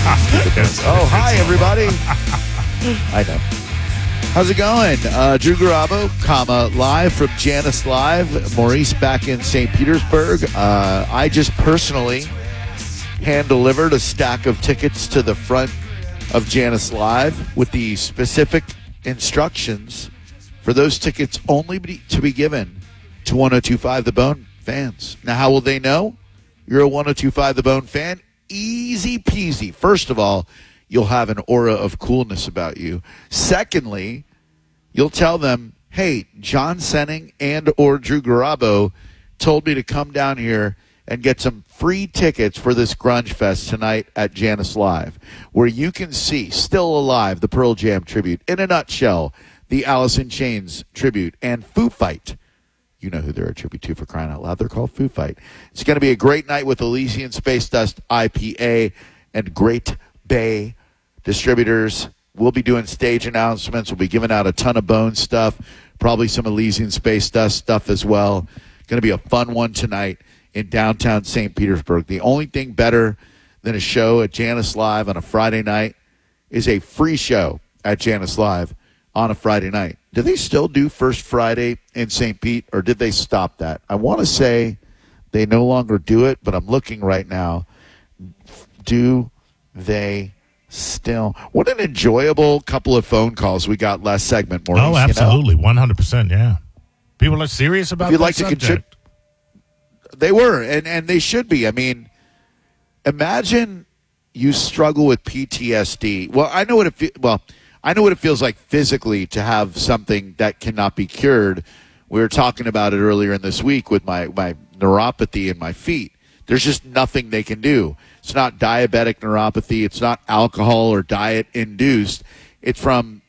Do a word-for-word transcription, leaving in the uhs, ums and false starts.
Oh, hi, everybody. I know. How's it going? Uh, Drew Garabo, comma, live from Jannus Live. Maurice back in Saint Petersburg. Uh, I just personally hand-delivered a stack of tickets to the front of Jannus Live with the specific instructions for those tickets only be, to be given to one oh two point five The Bone fans. Now, how will they know you're a one oh two point five The Bone fan? Easy peasy. First of all, you'll have an aura of coolness about you. Secondly, you'll tell them, hey, John Senning and or Drew Garabo told me to come down here and get some free tickets for this Grunge Fest tonight at Jannus Live, where you can see Still Alive, the Pearl Jam tribute, In a Nutshell, the Alice in Chains tribute, and Foo Fight. You know who they're a tribute to, for crying out loud. They're called Foo Fight. It's going to be a great night with Elysian Space Dust I P A and Great Bay Distributors. We'll be doing stage announcements. We'll be giving out a ton of Bone stuff, probably some Elysian Space Dust stuff as well. Going to be a fun one tonight in downtown Saint Petersburg. The only thing better than a show at Jannus Live on a Friday night is a free show at Jannus Live on a Friday night. Do they still do First Friday in Saint Pete, or did they stop that? I want to say they no longer do it, but I'm looking right now. Do they still? What an enjoyable couple of phone calls we got last segment, Maurice. Oh, absolutely. You know? one hundred percent, yeah. People are serious about if you'd that like subject. To contrib- they were, and, and they should be. I mean, imagine you struggle with P T S D. Well, I know what it fe- well, I know what it feels like physically to have something that cannot be cured. We were talking about it earlier in this week with my, my neuropathy in my feet. There's just nothing they can do. It's not diabetic neuropathy. It's not alcohol or diet induced. It's from